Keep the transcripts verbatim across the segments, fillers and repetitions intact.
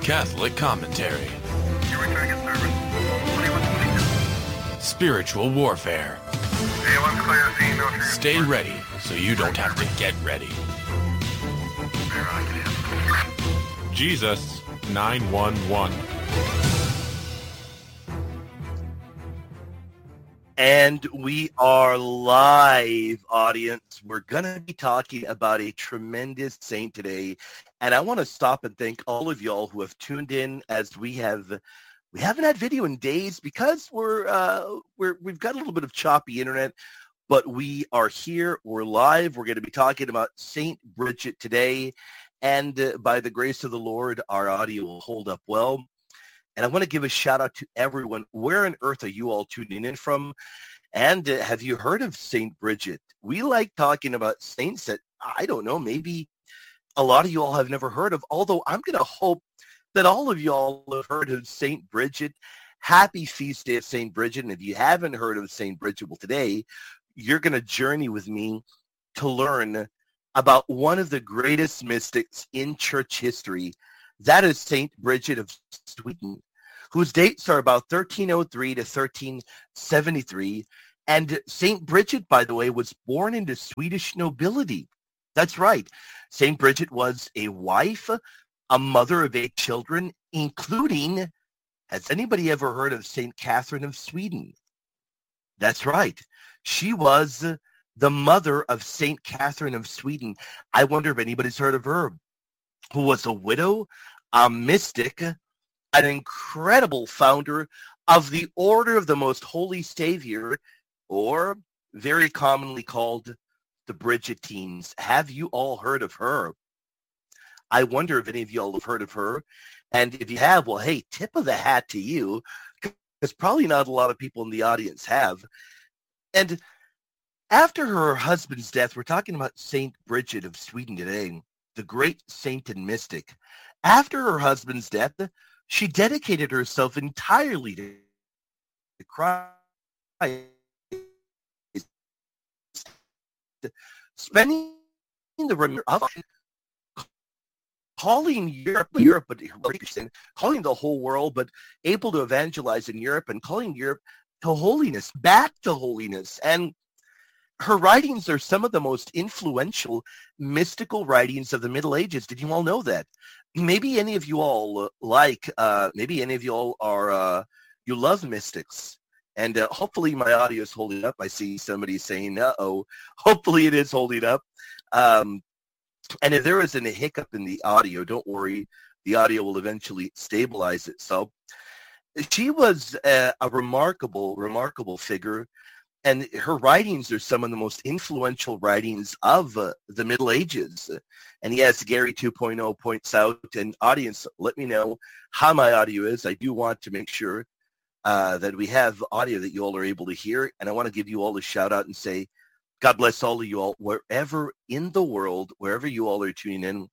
Catholic commentary. You're returning a service. twenty-one twenty-two. Spiritual warfare. A one's clear, C, no trigger. Stay ready so you don't have to get ready. Jesus nine one one. And we are live, audience. We're going to be talking about a tremendous saint today. And I want to stop and thank all of y'all who have tuned in, as we have we haven't had video in days because we're uh we're we've got a little bit of choppy internet, but we are here, we're live. We're going to be talking about Saint Bridget today. And uh, by the grace of the Lord, our audio will hold up well. And I want to give a shout out to everyone. Where on earth are you all tuning in from? And uh, have you heard of Saint Bridget? We like talking about saints that, I don't know, maybe a lot of you all have never heard of. Although I'm going to hope that all of you all have heard of Saint Bridget. Happy feast day of Saint Bridget. And if you haven't heard of Saint Bridget, well, today you're going to journey with me to learn about one of the greatest mystics in church history. That is Saint Bridget of Sweden, whose dates are about thirteen oh three to thirteen seventy-three. And Saint Bridget, by the way, was born into Swedish nobility. That's right. Saint Bridget was a wife, a mother of eight children, including, has anybody ever heard of Saint Catherine of Sweden? That's right. She was the mother of Saint Catherine of Sweden. I wonder if anybody's heard of her. Who was a widow, a mystic, an incredible founder of the Order of the Most Holy Savior, or very commonly called the Bridgetines. Have you all heard of her? I wonder if any of you all have heard of her. And if you have, well, hey, tip of the hat to you, because probably not a lot of people in the audience have. And after her husband's death, we're talking about Saint Bridget of Sweden today, the great saint and mystic. After her husband's death, she dedicated herself entirely to Christ, spending the remainder of calling Europe, Europe, but calling the whole world, but able to evangelize in Europe and calling Europe to holiness, back to holiness. And her writings are some of the most influential mystical writings of the Middle Ages. Did you all know that? Maybe any of you all like, uh, maybe any of you all are, uh, you love mystics. And uh, hopefully my audio is holding up. I see somebody saying, uh-oh. Hopefully it is holding up. Um, and if there is a hiccup in the audio, don't worry. The audio will eventually stabilize itself. She was a, a remarkable, remarkable figure. And her writings are some of the most influential writings of uh, the Middle Ages. And yes, Gary two point oh points out, and audience, let me know how my audio is. I do want to make sure uh, that we have audio that you all are able to hear. And I want to give you all a shout out and say, God bless all of you all, wherever in the world, wherever you all are tuning in.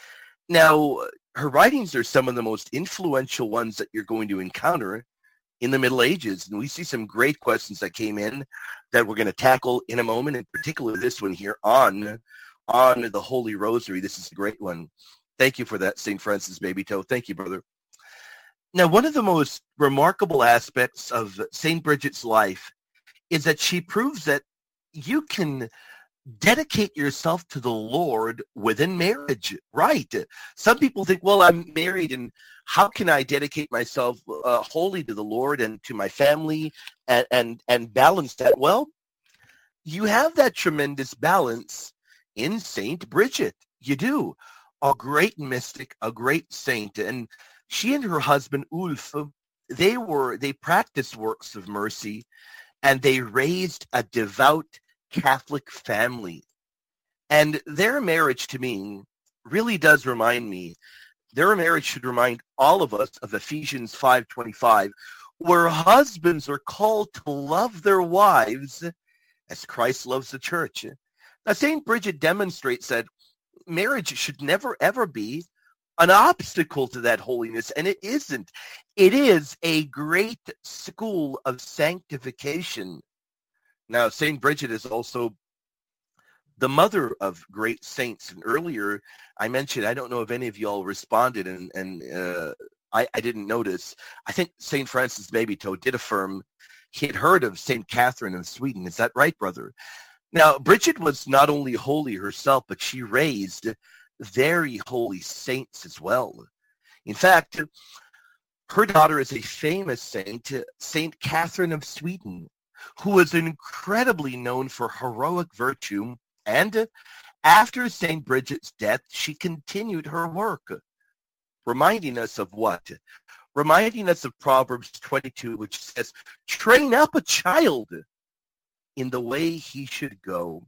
Now, her writings are some of the most influential ones that you're going to encounter in the Middle Ages. And we see some great questions that came in that we're going to tackle in a moment, in particular this one here on, on the Holy Rosary. This is a great one. Thank you for that, Saint Francis Baby Toe. Thank you, brother. Now, one of the most remarkable aspects of Saint Bridget's life is that she proves that you can dedicate yourself to the Lord within marriage. Right. Some people think, well, I'm married, and how can I dedicate myself uh, wholly to the Lord and to my family and, and, and balance that? Well, you have that tremendous balance in Saint Bridget. You do. A great mystic, a great saint. And she and her husband, Ulf, they were, they practiced works of mercy, and they raised a devout Catholic family. And their marriage, to me, really does remind me, their marriage should remind all of us of Ephesians five twenty-five, where husbands are called to love their wives as Christ loves the church. Now, Saint Bridget demonstrates that marriage should never, ever be an obstacle to that holiness, and it isn't. It is a great school of sanctification. Now, Saint Bridget is also the mother of great saints. And earlier I mentioned, I don't know if any of y'all responded, and, and uh, I, I didn't notice. I think Saint Francis Babytoe did affirm he had heard of Saint Catherine of Sweden. Is that right, brother? Now, Bridget was not only holy herself, but she raised very holy saints as well. In fact, her daughter is a famous saint, Saint Catherine of Sweden, who was incredibly known for heroic virtue. And after Saint Bridget's death, she continued her work, reminding us of what? Reminding us of Proverbs twenty-two, which says, train up a child in the way he should go.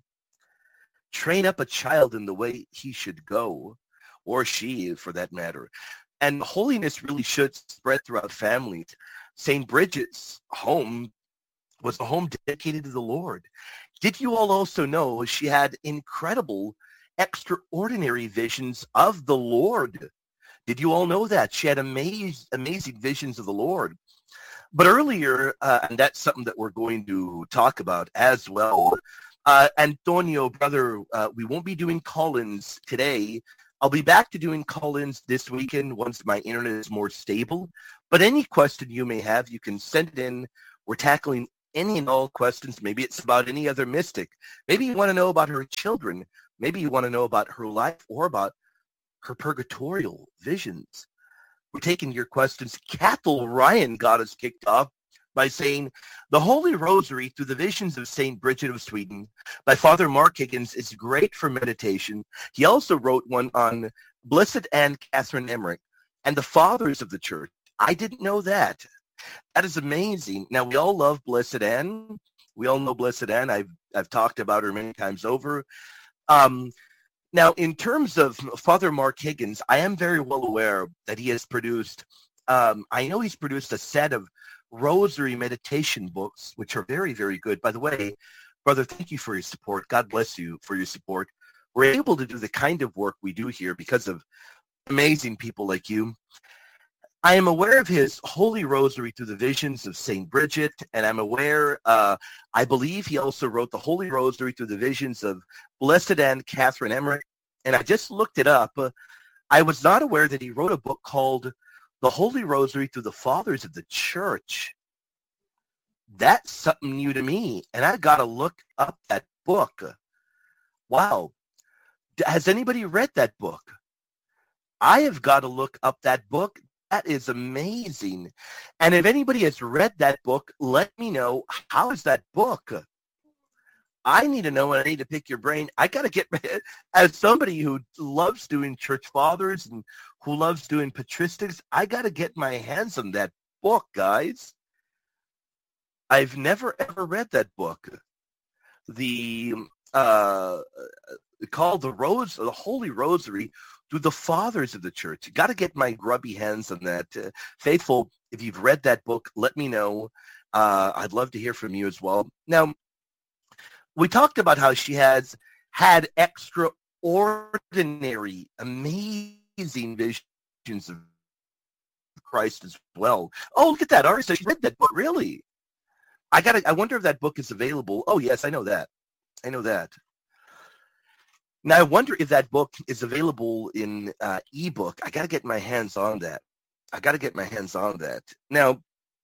Train up a child in the way he should go, or she, for that matter. And holiness really should spread throughout families. Saint Bridget's home was a home dedicated to the Lord. Did you all also know she had incredible, extraordinary visions of the Lord? Did you all know that? She had amazing, amazing visions of the Lord. But earlier, uh, and that's something that we're going to talk about as well, uh, Antonio, brother, uh, we won't be doing call-ins today. I'll be back to doing call-ins this weekend once my internet is more stable. But any question you may have, you can send it in. We're tackling any and all questions. Maybe it's about any other mystic. Maybe you want to know about her children. Maybe you want to know about her life or about her purgatorial visions. We're taking your questions. Cathal Ryan got us kicked off by saying, the Holy Rosary through the visions of Saint Bridget of Sweden by Father Mark Higgins is great for meditation. He also wrote one on Blessed Anne Catherine Emmerich and the Fathers of the Church. I didn't know that. That is amazing. Now, we all love Blessed Anne. We all know Blessed Anne. I've, I've talked about her many times over. Um, now, in terms of Father Mark Higgins, I am very well aware that he has produced, um, I know he's produced a set of rosary meditation books, which are very, very good. By the way, brother, thank you for your support. God bless you for your support. We're able to do the kind of work we do here because of amazing people like you. I am aware of his Holy Rosary through the visions of Saint Bridget, and I'm aware, uh, I believe he also wrote the Holy Rosary through the visions of Blessed Anne Catherine Emmerich, and I just looked it up. Uh, I was not aware that he wrote a book called The Holy Rosary through the Fathers of the Church. That's something new to me, and I got to look up that book. Wow. Has anybody read that book? I have got to look up that book. That is amazing. And if anybody has read that book, let me know. How is that book? I need to know, and I need to pick your brain. I got to get, as somebody who loves doing church fathers and who loves doing patristics, I got to get my hands on that book, guys. I've never, ever read that book. The, uh, called the Rose, the Holy Rosary through the Fathers of the Church. Got to get my grubby hands on that. Uh, Faithful, if you've read that book, let me know. Uh, I'd love to hear from you as well. Now, we talked about how she has had extraordinary, amazing visions of Christ as well. Oh, look at that. Ari says she read that book. Really? I got. I wonder if that book is available. Oh, yes, I know that. I know that. Now, I wonder if that book is available in uh, ebook. I got to get my hands on that. I got to get my hands on that. Now,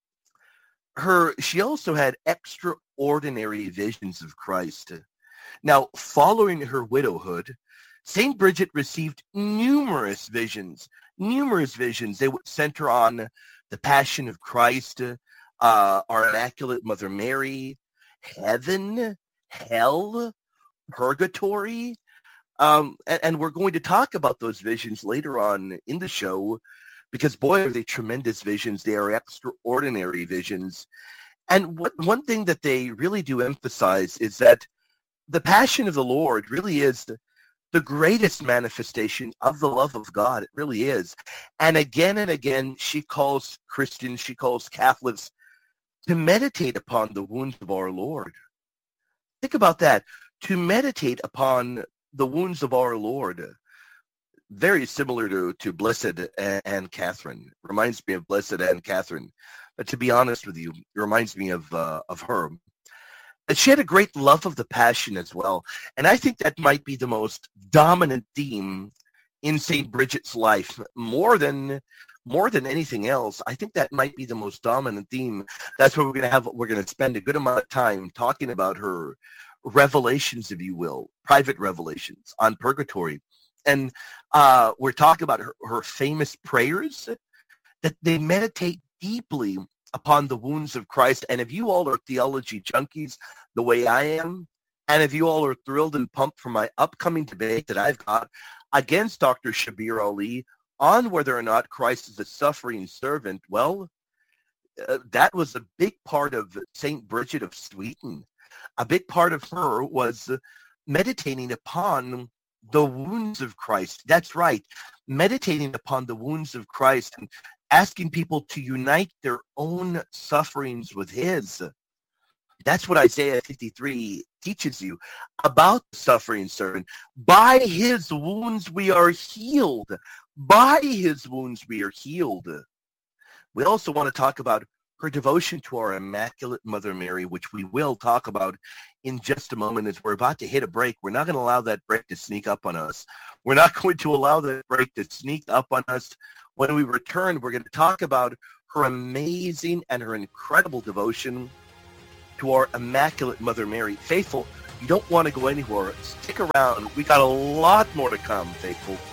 her she also had extraordinary visions of Christ. Now, following her widowhood, Saint Bridget received numerous visions, numerous visions. They would center on the Passion of Christ, uh, our Immaculate Mother Mary, heaven, hell, purgatory. Um, and, and we're going to talk about those visions later on in the show because, boy, are they tremendous visions. They are extraordinary visions. And what, one thing that they really do emphasize is that the Passion of the Lord really is the, the greatest manifestation of the love of God. It really is. And again and again, she calls Christians, she calls Catholics to meditate upon the wounds of our Lord. Think about that. To meditate upon the wounds of our Lord. Very similar to, to Blessed Anne Catherine. Reminds me of Blessed Anne Catherine. But to be honest with you, it reminds me of uh, of her. And she had a great love of the passion as well. And I think that might be the most dominant theme in Saint Bridget's life, more than more than anything else. I think that might be the most dominant theme. That's what we're going to have. We're going to spend a good amount of time talking about her revelations, if you will, private revelations on purgatory. And uh, we're talking about her, her famous prayers, that they meditate deeply upon the wounds of Christ. And if you all are theology junkies the way I am, and if you all are thrilled and pumped for my upcoming debate that I've got against Doctor Shabir Ali on whether or not Christ is a suffering servant, well, uh, that was a big part of Saint Bridget of Sweden. A big part of her was uh, meditating upon the wounds of Christ. That's right, meditating upon the wounds of Christ and asking people to unite their own sufferings with his. That's what Isaiah fifty-three teaches you about the suffering servant. By his wounds we are healed. By his wounds we are healed. We also want to talk about her devotion to our Immaculate Mother Mary, which we will talk about in just a moment as we're about to hit a break. We're not going to allow that break to sneak up on us. We're not going to allow that break to sneak up on us. When we return, we're going to talk about her amazing and her incredible devotion to our Immaculate Mother Mary. Faithful, you don't want to go anywhere. Stick around. We got a lot more to come, faithful.